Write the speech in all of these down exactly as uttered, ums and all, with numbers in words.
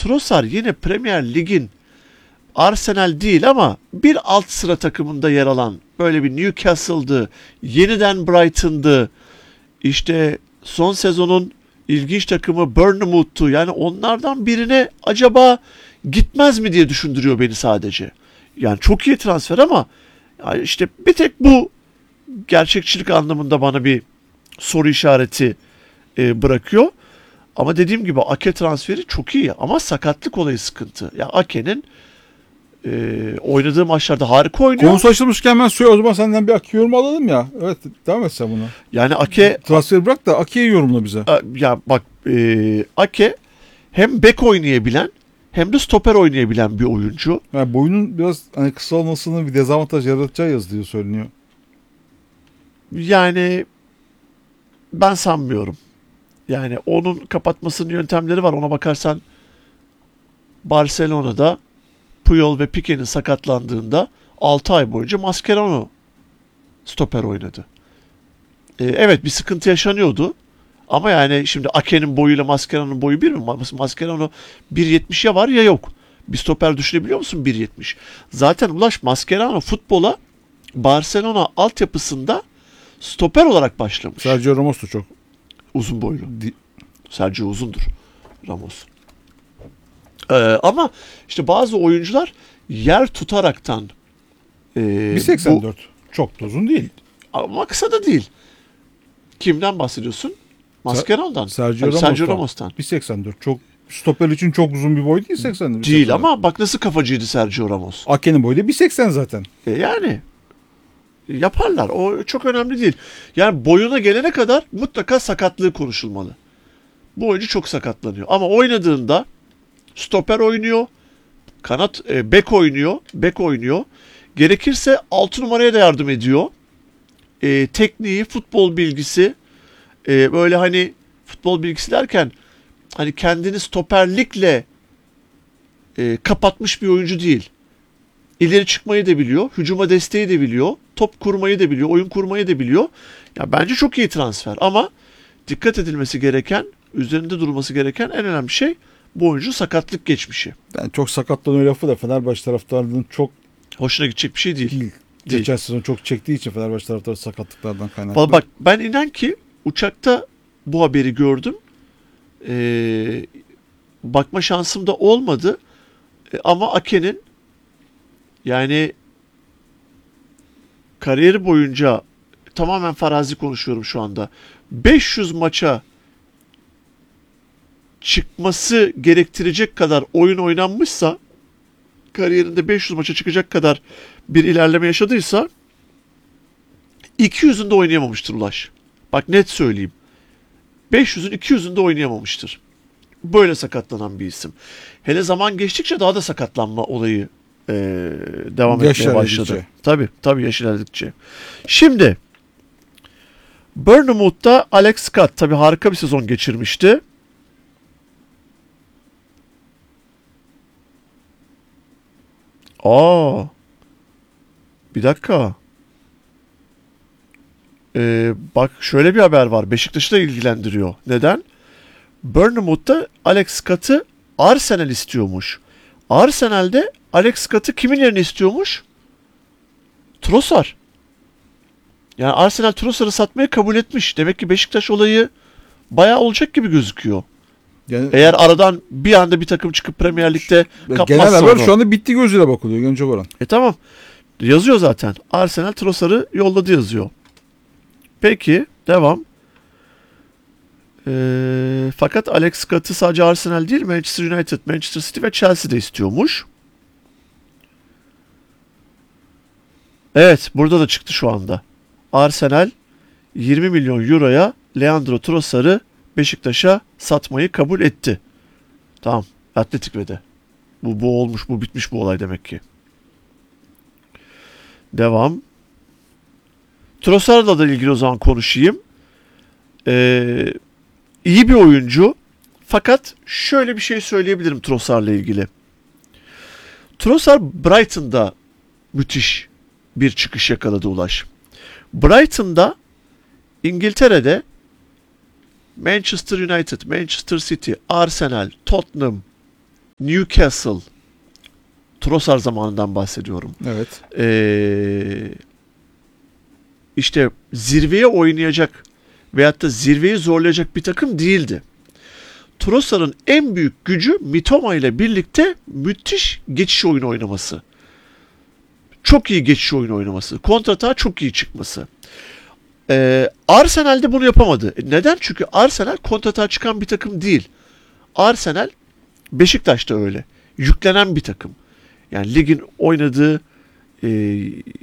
Trossard yine Premier Lig'in Arsenal değil ama bir alt sıra takımında yer alan böyle bir Newcastle'dı, yeniden Brighton'dı, işte son sezonun ilginç takımı Bournemouth'tu. Yani onlardan birine acaba gitmez mi diye düşündürüyor beni sadece. Yani çok iyi transfer ama yani işte bir tek bu gerçekçilik anlamında bana bir soru işareti e, bırakıyor. Ama dediğim gibi Ake transferi çok iyi ama sakatlık olayı sıkıntı. Ya Ake'nin e, oynadığı maçlarda harika oynuyor. Konusu açılmışken ben söyle o zaman senden bir Ake yorumu alalım ya. Evet, devam et sen buna. Yani Ake transferi bırak da Ake'yi yorumla bize. Ya bak e, Ake hem bek oynayabilen hem de stoper oynayabilen bir oyuncu. Yani boyunun biraz hani kısa olmasının bir dezavantaj yaratacağı yazılıyor söyleniyor. Yani ben sanmıyorum. Yani onun kapatmasının yöntemleri var. Ona bakarsan Barcelona'da Puyol ve Piqué'nin sakatlandığında altı ay boyunca Mascherano stoper oynadı. Ee, evet bir sıkıntı yaşanıyordu. Ama yani şimdi Ake'nin boyuyla Mascherano'nun boyu bir mi? Mascherano bir yetmiş ya var ya yok. Bir stoper düşünebiliyor musun bir yetmiş? Zaten Ulaş Mascherano futbola Barcelona altyapısında stoper olarak başlamış. Sergio Ramos da çok uzun boylu. Sergio uzundur. Ramos. Ee, ama işte bazı oyuncular yer tutaraktan e, bir seksen dört. Bu, çok da uzun değil. Ama kısa da değil. Kimden bahsediyorsun? Mascherano'dan. Sergio, yani Sergio Ramos'tan. bir seksen dört. Çok stoper için çok uzun bir boy değil seksen dört. Değil ama bak nasıl kafacıydı Sergio Ramos. Ake'nin boyu da bir seksen zaten. E yani yaparlar. O çok önemli değil. Yani boyuna gelene kadar mutlaka sakatlığı konuşulmalı. Bu oyuncu çok sakatlanıyor. Ama oynadığında stoper oynuyor, kanat e, bek oynuyor, bek oynuyor. Gerekirse altı numaraya da yardım ediyor. E, tekniği, futbol bilgisi, e, böyle hani futbol bilgisi derken hani kendini stoperlikle e, kapatmış bir oyuncu değil. İleri çıkmayı da biliyor, hücuma desteği de biliyor, top kurmayı da biliyor, oyun kurmayı da biliyor. Ya bence çok iyi transfer ama dikkat edilmesi gereken, üzerinde durulması gereken en önemli şey bu oyuncu sakatlık geçmişi. Yani çok sakatlanıyor lafı da Fenerbahçe taraftarının çok hoşuna gidecek bir şey değil. değil. değil. Geçen sezon çok çektiği için Fenerbahçe taraftarı sakatlıklardan kaynaklı. Vallahi bak ben inan ki uçakta bu haberi gördüm. Ee, bakma şansım da olmadı. Ee, ama Ake'nin yani kariyeri boyunca tamamen farazi konuşuyorum şu anda. beş yüz maça çıkması gerektirecek kadar oyun oynanmışsa, kariyerinde beş yüz maça çıkacak kadar bir ilerleme yaşadıysa iki yüzünde oynayamamıştır Ulaş. Bak net söyleyeyim. beş yüzün iki yüzünde oynayamamıştır. Böyle sakatlanan bir isim. Hele zaman geçtikçe daha da sakatlanma olayı e, devam yaş etmeye başladı. Tabii, tabii yaş ilerledikçe. Şimdi Bournemouth'ta Alex Scott tabii harika bir sezon geçirmişti. Aa. Bir dakika. Ee, bak şöyle bir haber var. Beşiktaş'ı da ilgilendiriyor. Neden? Bournemouth'ta Alex Scott'ı Arsenal istiyormuş. Arsenal'de Alex Scott'ı kimin yerine istiyormuş? Trossard. Yani Arsenal Trossard'ı satmayı kabul etmiş. Demek ki Beşiktaş olayı bayağı olacak gibi gözüküyor. Yani, eğer aradan bir anda bir takım çıkıp Premier Lig'de kapmazsa genel haber onu. Şu anda bitti gözüyle bakılıyor Gönce Boran. E tamam. Yazıyor zaten. Arsenal Trossard'ı yolladı yazıyor. Peki. Devam. Ee, fakat Alex Scott'ı sadece Arsenal değil Manchester United, Manchester City ve Chelsea de istiyormuş. Evet. Burada da çıktı şu anda. Arsenal yirmi milyon euroya Leandro Trossard'ı Beşiktaş'a satmayı kabul etti. Tamam. Atletik ve de. Bu, bu olmuş, bu bitmiş bu olay demek ki. Devam. Trossard'la da ilgili o zaman konuşayım. Ee, iyi bir oyuncu. Fakat şöyle bir şey söyleyebilirim Trossard'la ilgili. Trossard Brighton'da müthiş bir çıkış yakaladı Ulaş. Brighton'da İngiltere'de Manchester United, Manchester City, Arsenal, Tottenham Newcastle, Trossard zamanından bahsediyorum. Evet. Ee, işte zirveye oynayacak veyahut da zirveyi zorlayacak bir takım değildi. Trossard'ın en büyük gücü Mitoma ile birlikte müthiş geçiş oyunu oynaması. Çok iyi geçiş oyunu oynaması. Kontratağa çok iyi çıkması. Ee, Arsenal'de bunu yapamadı. Neden? Çünkü Arsenal kontratağa çıkan bir takım değil. Arsenal, Beşiktaş'ta öyle. Yüklenen bir takım. Yani ligin oynadığı e,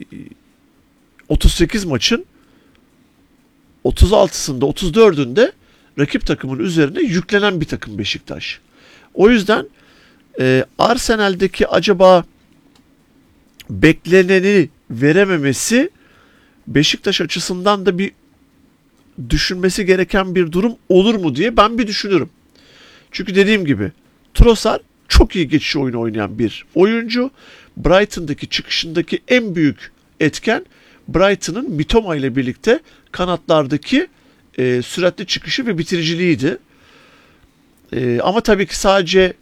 otuz sekiz maçın otuz altısında otuz dördünde rakip takımın üzerine yüklenen bir takım Beşiktaş. O yüzden e, Arsenal'deki acaba bekleneni verememesi Beşiktaş açısından da bir düşünmesi gereken bir durum olur mu diye ben bir düşünürüm. Çünkü dediğim gibi Trossard çok iyi geçiş oyunu oynayan bir oyuncu. Brighton'daki çıkışındaki en büyük etken Brighton'ın Mitoma ile birlikte kanatlardaki e, süratli çıkışı ve bitiriciliğiydi. E, ama tabii ki sadece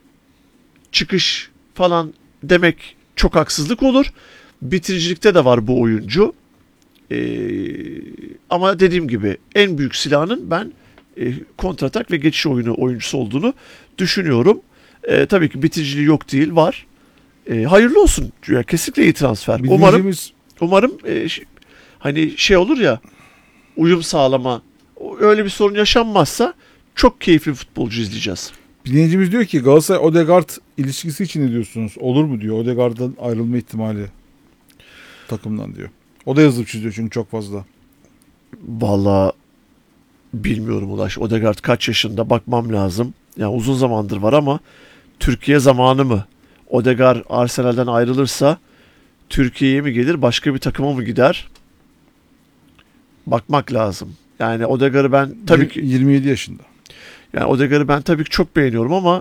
çıkış falan demek çok haksızlık olur. Bitiricilikte de var bu oyuncu. E, ama dediğim gibi en büyük silahının ben e, kontratak ve geçiş oyunu oyuncusu olduğunu düşünüyorum. E, tabii ki bitiriciliği yok değil, var. E, hayırlı olsun. Yani kesinlikle iyi transfer. Umarım Dinleyicimiz- umarım e, ş- hani şey olur ya, uyum sağlama, öyle bir sorun yaşanmazsa çok keyifli futbolcu izleyeceğiz. Dinleyicimiz diyor ki Galatasaray Odegaard ilişkisi için ne diyorsunuz? Olur mu diyor. Odegaard'dan ayrılma ihtimali takımdan diyor. O da yazıp çiziyor çünkü çok fazla. Vallahi bilmiyorum Ulaş. Odegaard kaç yaşında, bakmam lazım. Yani uzun zamandır var ama Türkiye zamanı mı? Odegaard Arsenal'den ayrılırsa Türkiye'ye mi gelir, başka bir takıma mı gider? Bakmak lazım. Yani Odegaard'ı ben tabii ki yirmi yedi yaşında. yani Odegaard'ı ben tabii ki çok beğeniyorum ama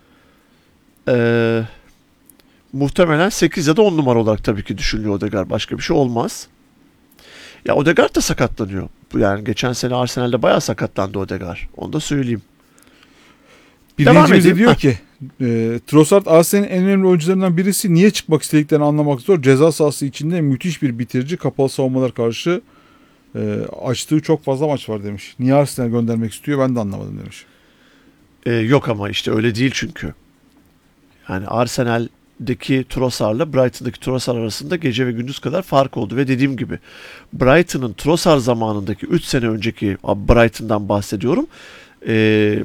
eee, muhtemelen sekiz ya da on numara olarak tabii ki düşünülüyor Odegaard. Başka bir şey olmaz. Ya Odegaard da sakatlanıyor. Bu yani geçen sene Arsenal'de bayağı sakatlandı Odegaard. Onu da söyleyeyim. Bir Devam dinleyicimiz de edeyim. diyor Heh. ki e, Trossard Arsenal'in en önemli oyuncularından birisi. Niye çıkmak istediklerini anlamak zor. Ceza sahası içinde müthiş bir bitirici. Kapalı savunmalar karşı e, açtığı çok fazla maç var demiş. Niye Arsenal göndermek istiyor ben de anlamadım demiş. Ee, yok ama işte öyle değil çünkü. Yani Arsenal'deki Trossard'la Brighton'daki Trossard arasında gece ve gündüz kadar fark oldu ve dediğim gibi Brighton'ın Trossard zamanındaki üç sene önceki Brighton'dan bahsediyorum. Ee,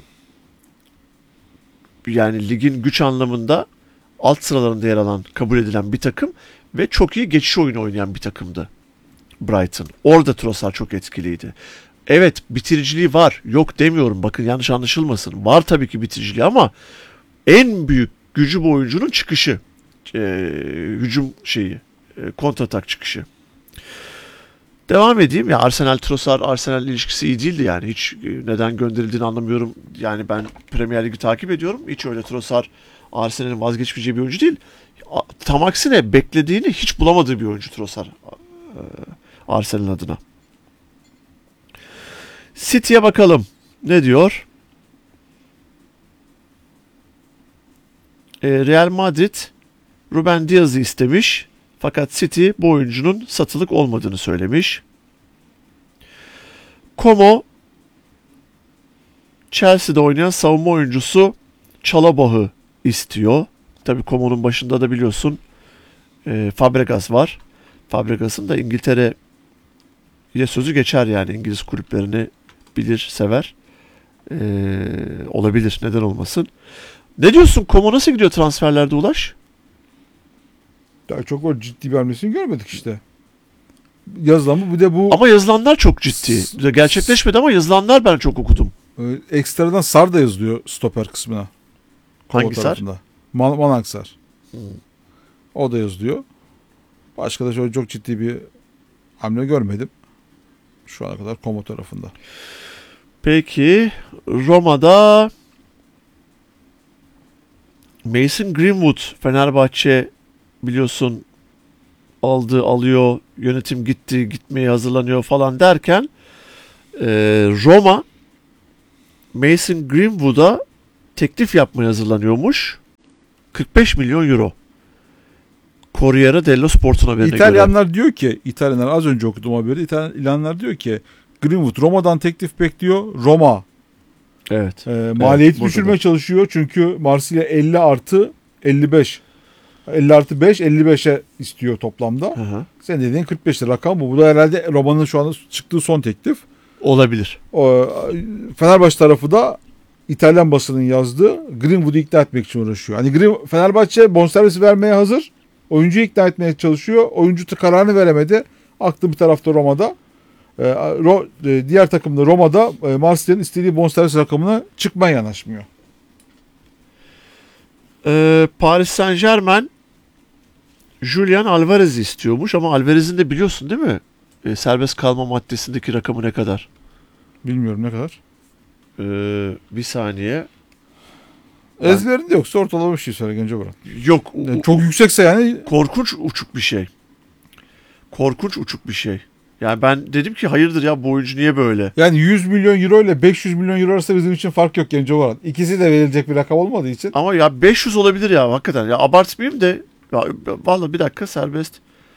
yani ligin güç anlamında alt sıralarında yer alan, kabul edilen bir takım ve çok iyi geçiş oyunu oynayan bir takımdı Brighton. Orada Trossard çok etkiliydi. Evet, bitiriciliği var. Yok demiyorum. Bakın yanlış anlaşılmasın. Var tabii ki bitiriciliği ama en büyük gücü bu oyuncunun çıkışı. Ee, hücum şeyi. E, kontratak çıkışı. Devam edeyim. Ya Arsenal Trossard Arsenal ilişkisi iyi değildi yani. Hiç e, neden gönderildiğini anlamıyorum. Yani ben Premier Ligi takip ediyorum. Hiç öyle Trossard Arsenal'in vazgeçmeyeceği bir oyuncu değil. A- Tam aksine beklediğini hiç bulamadığı bir oyuncu Trossard. Ee, Arsenal adına. City'ye bakalım. Ne diyor? Ee, Real Madrid Ruben Dias'ı istemiş. Fakat City bu oyuncunun satılık olmadığını söylemiş. Como Chelsea'de oynayan savunma oyuncusu Chalobah'ı istiyor. Tabii Como'nun başında da biliyorsun e, Fabregas var. Fabregas'ın da İngiltere ile sözü geçer yani. İngiliz kulüplerini bilir, sever. Ee, olabilir. Neden olmasın? Ne diyorsun? Como nasıl gidiyor transferlerde Ulaş? Daha çok o ciddi bir hamlesini görmedik işte. Yazılan bu. Bir de bu Ama yazılanlar çok ciddi. Gerçekleşmedi ama yazılanlar ben çok okudum. e, ekstradan Sar da yazılıyor stoper kısmına. Como Hangi Sar? tarafında. Man Manak Sar. Hmm. O da yazılıyor. Başka da şöyle çok ciddi bir hamle görmedim. Şu ana kadar Como tarafında. Peki Roma'da Mason Greenwood, Fenerbahçe biliyorsun aldı, alıyor, yönetim gitti, gitmeye hazırlanıyor falan derken e, Roma Mason Greenwood'a teklif yapmaya hazırlanıyormuş. kırk beş milyon euro. Corriere dello Sport'un haberine göre. İtalyanlar diyor ki, İtalyanlar az önce okudum haberi. İtalyanlar diyor ki Greenwood Roma'dan teklif bekliyor. Roma Evet. e, maliyeti evet, düşürmeye da. çalışıyor. Çünkü Marsilya elli artı elli beş. elli artı beş, elli beşe istiyor toplamda. Hı hı. Sen dediğin kırk beş rakam bu. Bu da herhalde Roma'nın şu anda çıktığı son teklif. Olabilir. O, Fenerbahçe tarafı da İtalyan basının yazdığı Greenwood'u ikna etmek için uğraşıyor. Hani Green, Fenerbahçe bonservisi vermeye hazır. Oyuncuyu ikna etmeye çalışıyor. Oyuncu kararını veremedi. Aklı bir tarafta Roma'da. E, Ro, e, diğer takımda Roma'da e, Marsilya'nın istediği bonservis rakamına çıkmaya yanaşmıyor. Ee, Paris Saint-Germain Julian Alvarez'i istiyormuş ama Alvarez'in de biliyorsun değil mi? Ee, serbest kalma maddesindeki rakamı ne kadar? Bilmiyorum ne kadar. Ee, bir saniye. Ezberinde yoksa ortalama bir şey söyle Genco Baran. Yok. Yani çok yüksekse yani Korkunç uçuk bir şey. Korkunç uçuk bir şey. Yani ben dedim ki hayırdır ya bu oyuncu niye böyle? yani yüz milyon euro ile beş yüz milyon euro arasında bizim için fark yok Genco Baran. İkisi de verilecek bir rakam olmadığı için. Ama ya beş yüz olabilir ya hakikaten. Ya abartmayayım da ya, vallahi bir dakika serbest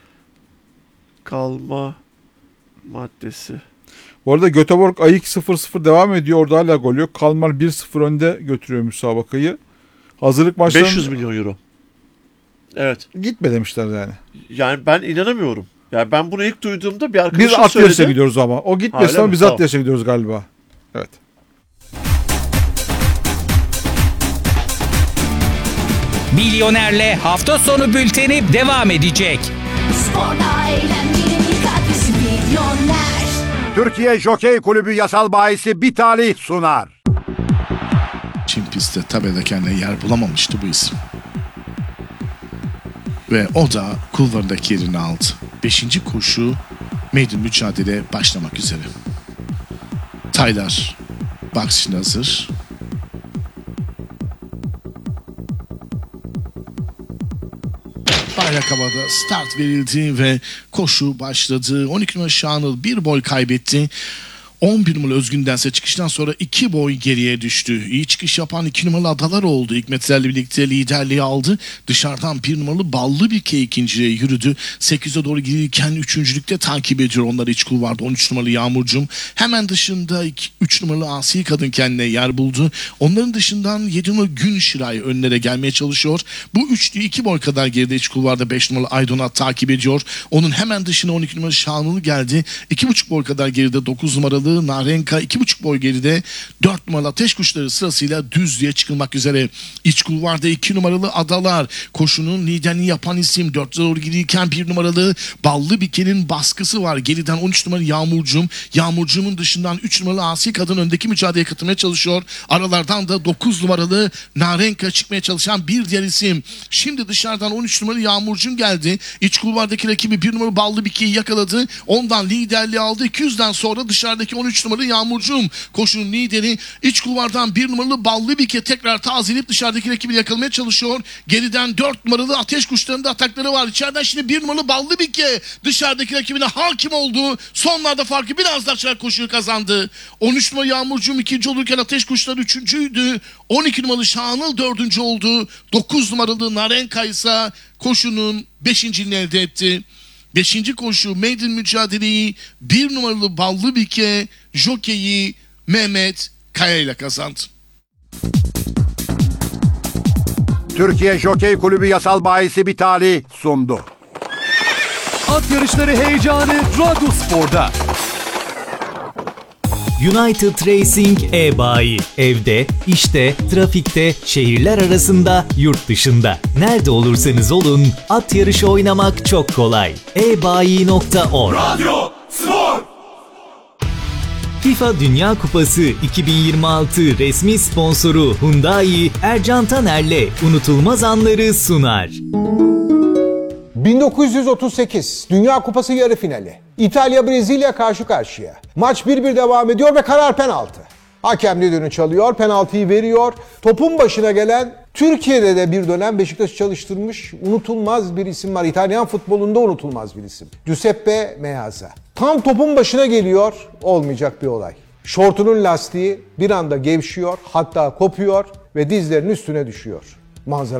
kalma maddesi. Bu arada Göteborg Ayık sıfır sıfır devam ediyor. Orada hala gol yok. Kalmar bir sıfır önde götürüyor müsabakayı. Hazırlık maçlarının... beş yüz milyon euro. Evet. Gitme demişler yani. Yani ben inanamıyorum. Yani ben bunu ilk duyduğumda bir Biz arkadaşım at yarışa söyledi. gidiyoruz ama. O Ha, gitmesin öyle ama mi? biz at Tamam. yarışa gidiyoruz galiba. Evet. Milyoner'le hafta sonu bülteni devam edecek. Sporla eğlenmenin adresi Milyoner. Türkiye Jokey Kulübü yasal bahisi Bitali sunar. Çin pistte tabela kendine yer bulamamıştı bu isim. Ve o da kulvarındaki yerini aldı. Beşinci koşu maiden mücadele başlamak üzere. Taylar box için hazır. Bayrak havada start verildi ve koşu başladı. on iki numara Şanıl bir boy kaybetti. on bir numaralı Özgün'dense çıkıştan sonra iki boy geriye düştü. İyi çıkış yapan iki numaralı Adalar oldu. Hikmetlerle birlikte liderliği aldı. Dışarıdan bir numaralı Ballı Bike ikinciliğe yürüdü. sekize doğru girirken üçüncülükte takip ediyor. Onlar iç kulvarda on üç numaralı Yağmurcum. Hemen dışında üç numaralı Asi Kadın kendine yer buldu. Onların dışından yedi numaralı Gün Şiray önlere gelmeye çalışıyor. Bu üçlü iki boy kadar geride iç kulvarda beş numaralı Aydonat takip ediyor. Onun hemen dışına on iki numaralı Şanlı geldi. iki buçuk boy kadar geride dokuz numaralı Narenka iki buçuk boy geride dört numaralı Ateş Kuşları sırasıyla düzlüğe çıkılmak üzere. İç kulvarda iki numaralı Adalar. Koşunun liderliğini yapan isim dörtte doğru giderken bir numaralı Ballı Bike'nin baskısı var. Geriden on üç numaralı Yağmurcum. Yağmurcum'un dışından üç numaralı Asi Kadın öndeki mücadeleye katılmaya çalışıyor. Aralardan da dokuz numaralı Narenka çıkmaya çalışan bir diğer isim. Şimdi dışarıdan on üç numaralı Yağmurcum geldi. İç kulvardaki rakibi bir numaralı Ballı Bike'yi yakaladı. Ondan liderliği aldı. iki yüzden sonra dışarıdaki on üç numaralı Yağmurcum koşunun lideri. İç kulvardan bir numaralı Ballı Bike tekrar tazeleyip dışarıdaki rakibi yakalamaya çalışıyor. Geriden dört numaralı Ateş Kuşları'nın da atakları var. İçeriden şimdi bir numaralı Ballı Bike dışarıdaki rakibine hakim oldu. Sonlarda farkı biraz daha açarak koşuyu kazandı. on üç numaralı Yağmurcum ikinci olurken Ateş Kuşları üçüncüydü. on iki numaralı Şanıl dördüncü oldu. dokuz numaralı Narenka ise koşunun beşinciliğini elde etti. Beşinci koşu maiden mücadeleyi bir numaralı Ballı Bike jokeyi Mehmet Kaya ile kazandı. Türkiye Jokey Kulübü yasal bahisi Bitali sundu. At yarışları heyecanı Radyospor'da. United Racing e-bayi. Evde, işte, trafikte, şehirler arasında, yurt dışında. Nerede olursanız olun, at yarışı oynamak çok kolay. e bayi nokta org Radyo Spor. FIFA Dünya Kupası iki bin yirmi altı resmi sponsoru Hyundai, Ercan Taner'le unutulmaz anları sunar. bin dokuz yüz otuz sekiz Dünya Kupası yarı finali. İtalya Brezilya karşı karşıya. Maç bir bir devam ediyor ve karar penaltı. Hakem düdüğünü çalıyor, penaltıyı veriyor. Topun başına gelen, Türkiye'de de bir dönem Beşiktaş'ı çalıştırmış unutulmaz bir isim var. İtalyan futbolunda unutulmaz bir isim. Giuseppe Meazza. Tam topun başına geliyor, olmayacak bir olay. Şortunun lastiği bir anda gevşiyor, hatta kopuyor ve dizlerinin üstüne düşüyor. Manzara